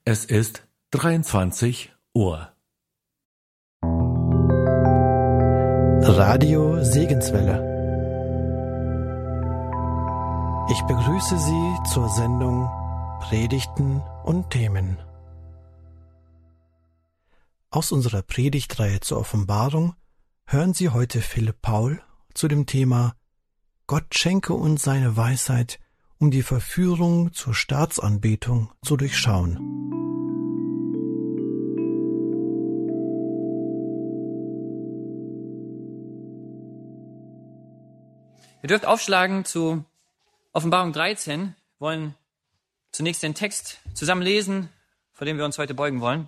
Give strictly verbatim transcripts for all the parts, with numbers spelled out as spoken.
Es ist dreiundzwanzig Uhr. Radio Segenswelle. Ich begrüße Sie zur Sendung Predigten und Themen. Aus unserer Predigtreihe zur Offenbarung hören Sie heute Philipp Paul zu dem Thema Gott schenke uns seine Weisheit, um die Verführung zur Staatsanbetung zu durchschauen. Ihr dürft aufschlagen zu Offenbarung dreizehn, wollen zunächst den Text zusammen lesen, vor dem wir uns heute beugen wollen.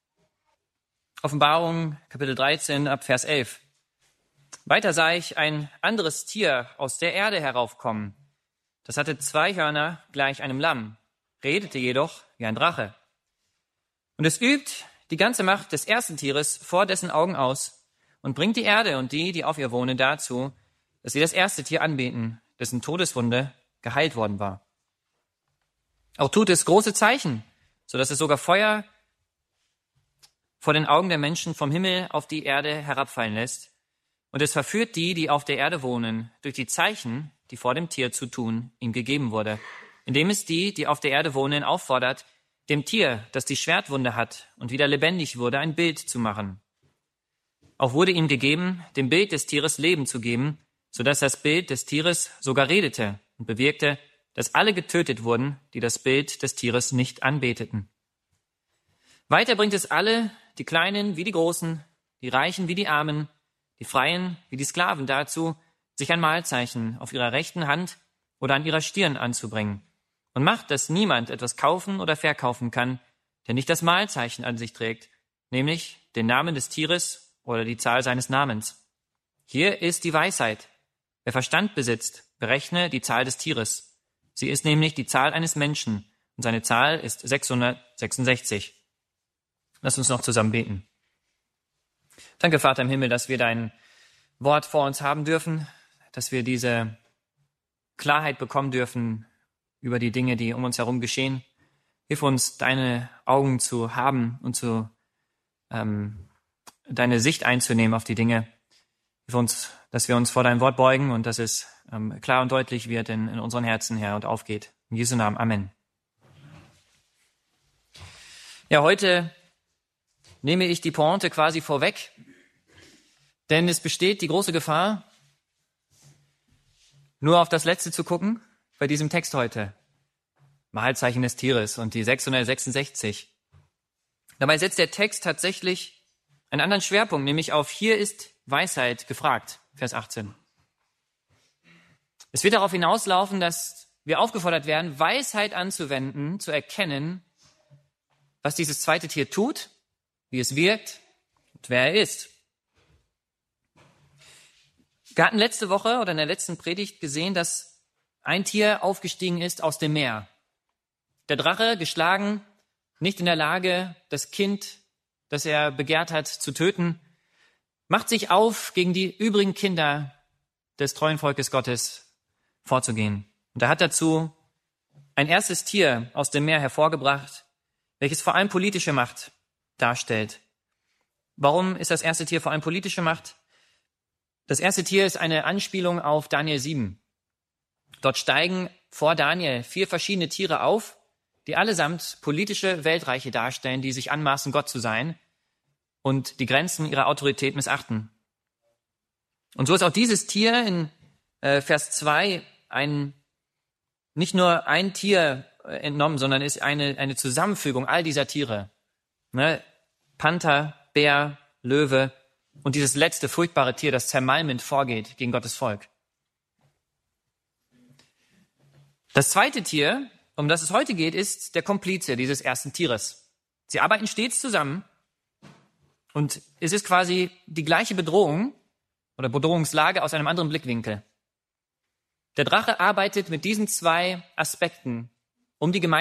Offenbarung, Kapitel dreizehn, ab Vers elf. Weiter sah ich ein anderes Tier aus der Erde heraufkommen. Das hatte zwei Hörner gleich einem Lamm, redete jedoch wie ein Drache. Und es übt die ganze Macht des ersten Tieres vor dessen Augen aus und bringt die Erde und die, die auf ihr wohnen, dazu, dass sie das erste Tier anbeten, dessen Todeswunde geheilt worden war. Auch tut es große Zeichen, so dass es sogar Feuer vor den Augen der Menschen vom Himmel auf die Erde herabfallen lässt. Und es verführt die, die auf der Erde wohnen, durch die Zeichen, die vor dem Tier zu tun ihm gegeben wurde, indem es die, die auf der Erde wohnen, auffordert, dem Tier, das die Schwertwunde hat und wieder lebendig wurde, ein Bild zu machen. Auch wurde ihm gegeben, dem Bild des Tieres Leben zu geben, sodass das Bild des Tieres sogar redete und bewirkte, dass alle getötet wurden, die das Bild des Tieres nicht anbeteten. Weiter bringt es alle, die Kleinen wie die Großen, die Reichen wie die Armen, die Freien wie die Sklaven dazu, sich ein Mahlzeichen auf ihrer rechten Hand oder an ihrer Stirn anzubringen und macht, dass niemand etwas kaufen oder verkaufen kann, der nicht das Mahlzeichen an sich trägt, nämlich den Namen des Tieres oder die Zahl seines Namens. Hier ist die Weisheit. Wer Verstand besitzt, berechne die Zahl des Tieres. Sie ist nämlich die Zahl eines Menschen und seine Zahl ist sechshundertsechsundsechzig. Lass uns noch zusammen beten. Danke, Vater im Himmel, dass wir dein Wort vor uns haben dürfen, dass wir diese Klarheit bekommen dürfen über die Dinge, die um uns herum geschehen. Hilf uns, deine Augen zu haben und zu ähm, deine Sicht einzunehmen auf die Dinge. Hilf uns, dass wir uns vor dein Wort beugen und dass es ähm, klar und deutlich wird in, in unseren Herzen, Herr, und aufgeht. In Jesu Namen. Amen. Ja, heute nehme ich die Pointe quasi vorweg, denn es besteht die große Gefahr, nur auf das Letzte zu gucken bei diesem Text heute. Mahlzeichen des Tieres und die sechshundertsechsundsechzig. Dabei setzt der Text tatsächlich einen anderen Schwerpunkt, nämlich auf hier ist Weisheit gefragt, Vers achtzehn. Es wird darauf hinauslaufen, dass wir aufgefordert werden, Weisheit anzuwenden, zu erkennen, was dieses zweite Tier tut, wie es wirkt und wer er ist. Wir hatten letzte Woche oder in der letzten Predigt gesehen, dass ein Tier aufgestiegen ist aus dem Meer. Der Drache, geschlagen, nicht in der Lage, das Kind, das er begehrt hat, zu töten, macht sich auf, gegen die übrigen Kinder des treuen Volkes Gottes vorzugehen. Und er hat dazu ein erstes Tier aus dem Meer hervorgebracht, welches vor allem politische Macht darstellt. Warum ist das erste Tier vor allem politische Macht? Das erste Tier ist eine Anspielung auf Daniel sieben. Dort steigen vor Daniel vier verschiedene Tiere auf, die allesamt politische Weltreiche darstellen, die sich anmaßen, Gott zu sein und die Grenzen ihrer Autorität missachten. Und so ist auch dieses Tier in äh, Vers zwei ein, nicht nur ein Tier äh, entnommen, sondern ist eine, eine Zusammenfügung all dieser Tiere. Ne? Panther, Bär, Löwe und dieses letzte furchtbare Tier, das zermalmend vorgeht gegen Gottes Volk. Das zweite Tier, um das es heute geht, ist der Komplize dieses ersten Tieres. Sie arbeiten stets zusammen und es ist quasi die gleiche Bedrohung oder Bedrohungslage aus einem anderen Blickwinkel. Der Drache arbeitet mit diesen zwei Aspekten, um die Gemeinschaft